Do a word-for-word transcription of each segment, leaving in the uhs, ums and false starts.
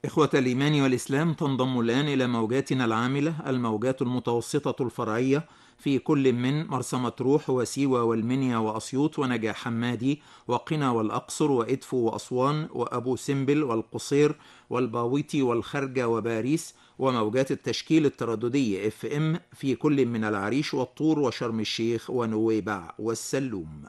إخوة الإيمان والإسلام، تنضم الآن إلى موجاتنا العاملة الموجات المتوسطة الفرعية في كل من مرسى مطروح وسيوة والمنيا وأسيوط ونجع حمادي وقنا والأقصر وإدفو وأسوان وأبو سمبل والقصير والباويتي والخرجة وباريس، وموجات التشكيل الترددي اف ام في كل من العريش والطور وشرم الشيخ ونويبع والسلوم.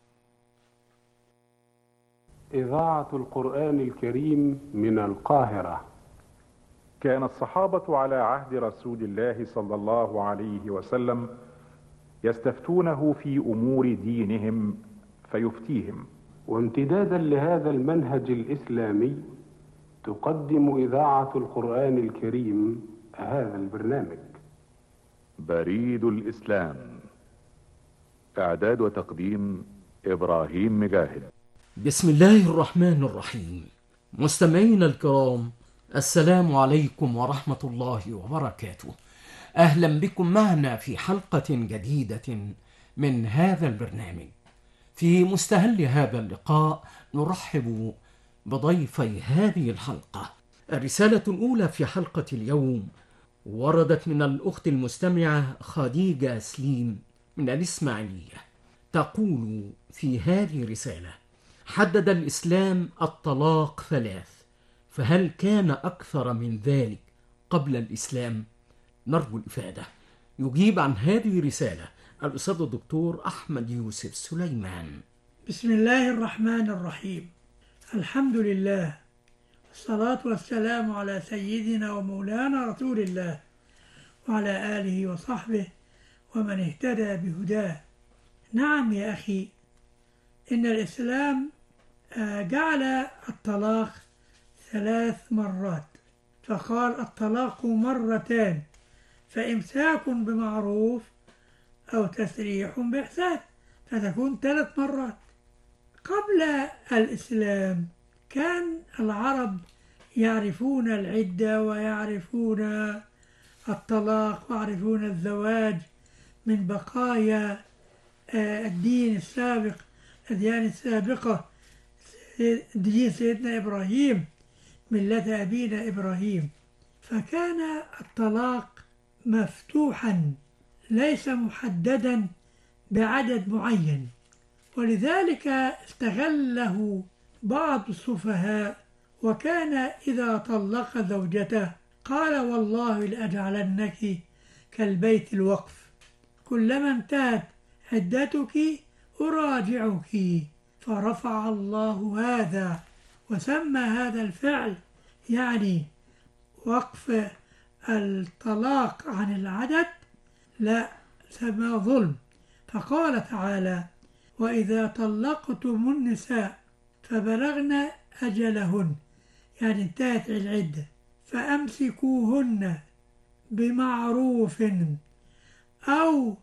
إذاعة القرآن الكريم من القاهرة. كان الصحابة على عهد رسول الله صلى الله عليه وسلم يستفتونه في أمور دينهم فيفتيهم، وامتدادا لهذا المنهج الإسلامي تقدم إذاعة القرآن الكريم هذا البرنامج. بريد الإسلام، إعداد وتقديم إبراهيم مجاهد. بسم الله الرحمن الرحيم. مستمعينا الكرام، السلام عليكم ورحمة الله وبركاته. أهلا بكم معنا في حلقة جديدة من هذا البرنامج. في مستهل هذا اللقاء نرحب بضيفي هذه الحلقة. الرسالة الأولى في حلقة اليوم وردت من الأخت المستمعة خديجة سليم من الإسماعيلية، تقول في هذه الرسالة: حدد الإسلام الطلاق ثلاث، فهل كان أكثر من ذلك قبل الإسلام؟ نرجو الإفادة. يجيب عن هذه الرسالة الأستاذ الدكتور أحمد يوسف سليمان. بسم الله الرحمن الرحيم. الحمد لله، والصلاة والسلام على سيدنا ومولانا رسول الله وعلى آله وصحبه ومن اهتدى بهداه. نعم يا أخي، إن الإسلام جعل الطلاق ثلاث مرات، فقال الطلاق مرتان، فإمساك بمعروف أو تسريح بإحسان، فتكون ثلاث مرات. قبل الإسلام كان العرب يعرفون العدة ويعرفون الطلاق ويعرفون الزواج من بقايا الدين السابق، الأديان السابقة، دين سيدنا إبراهيم، ملة أبينا إبراهيم. فكان الطلاق مفتوحا ليس محددا بعدد معين، ولذلك استغله بعض السفهاء، وكان إذا طلق زوجته قال: والله لأجعلنك كالبيت الوقف، كلما انتهت عدتك أراجعك. فرفع الله هذا وسمى هذا الفعل يعني وقف الطلاق عن العدد، لا، سمى ظلم. فقال تعالى: وإذا طلقتم النساء فبلغن أجلهن، يعني انتهت العدة، فأمسكوهن بمعروف أو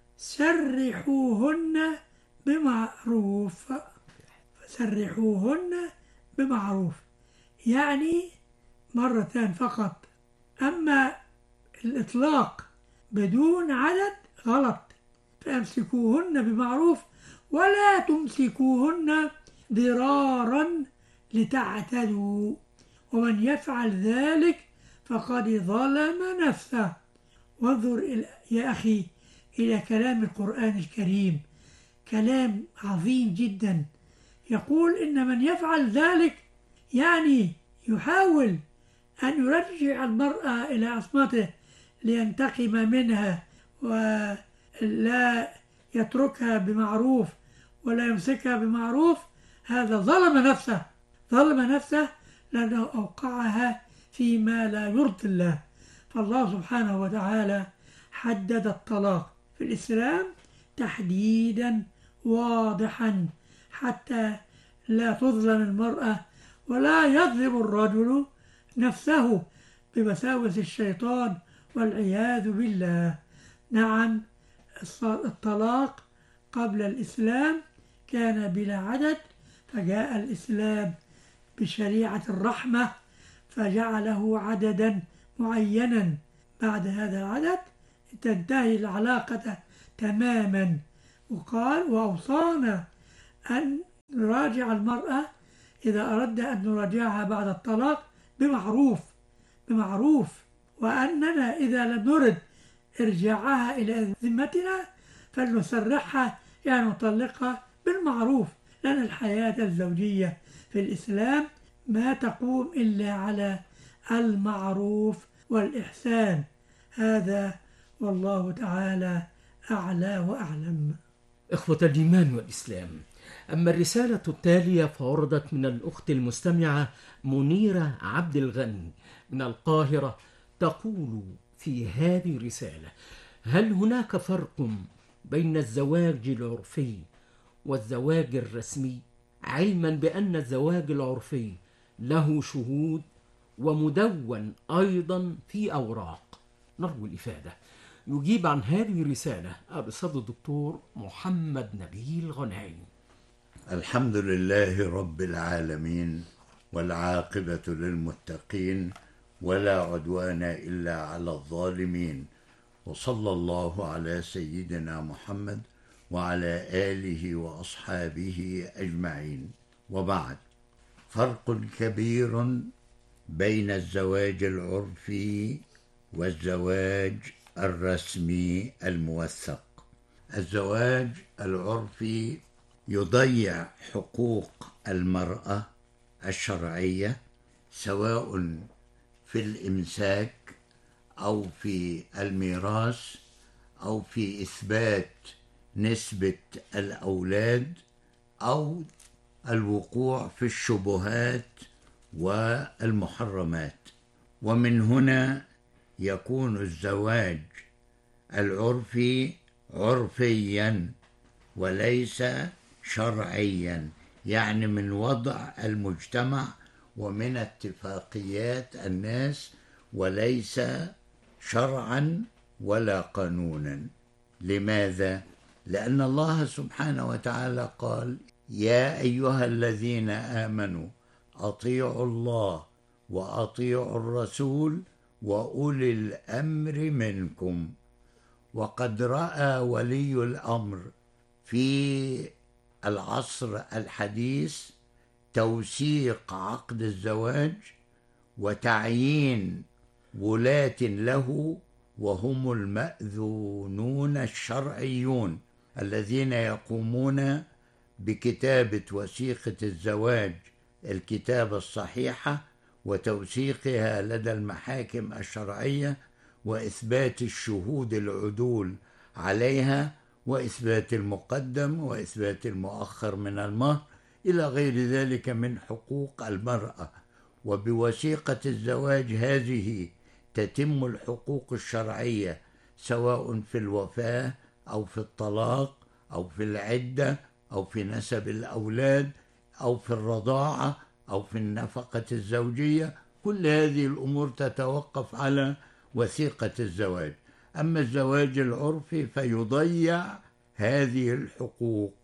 سرحوهن بمعروف، فسرحوهن بمعروف يعني مرتان فقط. أما الإطلاق بدون عدد غلط، فأمسكوهن بمعروف ولا تمسكوهن ضرارا لتعتدوا، ومن يفعل ذلك فقد ظلم نفسه. وانظر يا أخي إلى كلام القرآن الكريم، كلام عظيم جدا. يقول إن من يفعل ذلك يعني يحاول أن يرجع المرأة إلى عصمته لينتقم منها ولا يتركها بمعروف ولا يمسكها بمعروف، هذا ظلم نفسه، ظلم نفسه لأنه أوقعها فيما لا يرضي الله. فالله سبحانه وتعالى حدد الطلاق في الإسلام تحديدا واضحا حتى لا تظلم المرأة ولا يظلم الرجل نفسه بوساوس الشيطان والعياذ بالله. نعم، الطلاق قبل الإسلام كان بلا عدد، فجاء الإسلام بشريعة الرحمة فجعله عددا معينا. بعد هذا العدد تنتهي العلاقة تماما. وقال: وأوصانا أن نراجع المرأة إذا أردنا أن نراجعها بعد الطلاق بمعروف بمعروف وأننا إذا لم نرد إرجاعها إلى ذمتنا فلنسرحها يعني نطلقها بالمعروف، لأن الحياة الزوجية في الإسلام ما تقوم إلا على المعروف والإحسان. هذا والله تعالى أعلى وأعلم. إخوة الإيمان والإسلام، أما الرسالة التالية فوردت من الأخت المستمعة منيرة عبد الغني من القاهرة، تقول في هذه الرسالة: هل هناك فرق بين الزواج العرفي والزواج الرسمي؟ علما بأن الزواج العرفي له شهود ومدون أيضا في أوراق. نرجو الإفادة. يجيب عن هذه الرسالة الأستاذ الدكتور محمد نبيل غنايم. الحمد لله رب العالمين، والعاقبة للمتقين، ولا عدوان إلا على الظالمين، وصلى الله على سيدنا محمد وعلى آله وأصحابه أجمعين، وبعد. فرق كبير بين الزواج العرفي والزواج الرسمي الموثق. الزواج العرفي يضيع حقوق المرأة الشرعية، سواء في الإمساك أو في الميراث أو في إثبات نسبة الأولاد أو الوقوع في الشبهات والمحرمات. ومن هنا يكون الزواج العرفي عرفيا وليس شرعيا، يعني من وضع المجتمع ومن اتفاقيات الناس، وليس شرعا ولا قانونا. لماذا؟ لأن الله سبحانه وتعالى قال: يا أيها الذين آمنوا أطيعوا الله وأطيعوا الرسول وأولي الأمر منكم. وقد رأى ولي الأمر في العصر الحديث توثيق عقد الزواج وتعيين ولاة له، وهم المأذونون الشرعيون الذين يقومون بكتابة وثيقة الزواج، الكتابة الصحيحة، وتوثيقها لدى المحاكم الشرعية، وإثبات الشهود العدول عليها، وإثبات المقدم وإثبات المؤخر من المهر إلى غير ذلك من حقوق المرأة. وبوثيقة الزواج هذه تتم الحقوق الشرعية، سواء في الوفاة أو في الطلاق أو في العدة أو في نسب الأولاد أو في الرضاعة أو في النفقة الزوجية. كل هذه الأمور تتوقف على وثيقة الزواج. أما الزواج العرفي فيضيع هذه الحقوق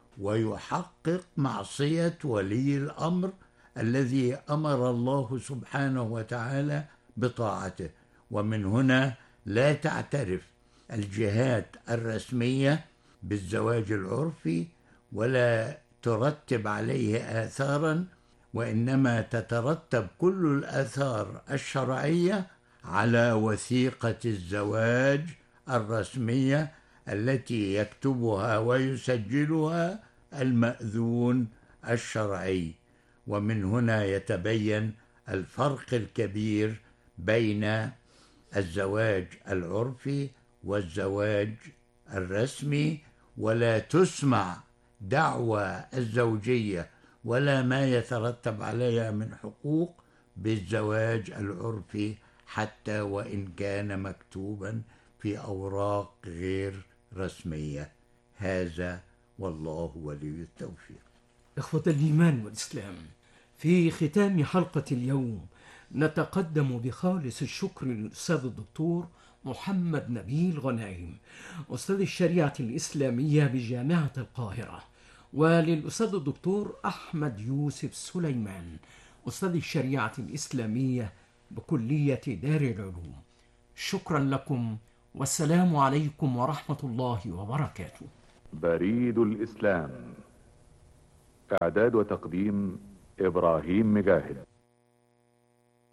ويحقق معصية ولي الأمر الذي أمر الله سبحانه وتعالى بطاعته. ومن هنا لا تعترف الجهات الرسمية بالزواج العرفي ولا ترتب عليه آثارا، وإنما تترتب كل الآثار الشرعية على وثيقة الزواج الرسمية التي يكتبها ويسجلها المأذون الشرعي. ومن هنا يتبين الفرق الكبير بين الزواج العرفي والزواج الرسمي. ولا تسمع دعوى الزوجية ولا ما يترتب عليها من حقوق بالزواج العرفي، حتى وإن كان مكتوبا في أوراق غير رسمية. هذا والله ولي التوفيق. إخوة الإيمان والإسلام، في ختام حلقة اليوم نتقدم بخالص الشكر للأستاذ الدكتور محمد نبيل غنايم، أستاذ الشريعة الإسلامية بجامعة القاهرة، وللأستاذ الدكتور أحمد يوسف سليمان، أستاذ الشريعة الإسلامية بكلية دار العلوم. شكرا لكم، والسلام عليكم ورحمة الله وبركاته. بريد الإسلام، إعداد وتقديم إبراهيم مجاهد.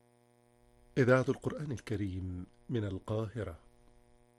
إذاعة القرآن الكريم من القاهرة.